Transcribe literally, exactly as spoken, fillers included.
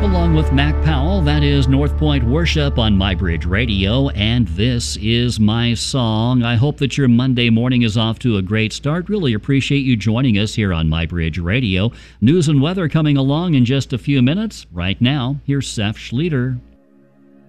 Along with Mac Powell, that is North Point Worship on MyBridge Radio, and this is my song. I hope that your Monday morning is off to a great start. Really appreciate you joining us here on MyBridge Radio. News and weather coming along in just a few minutes. Right now, here's Seth Schlueter.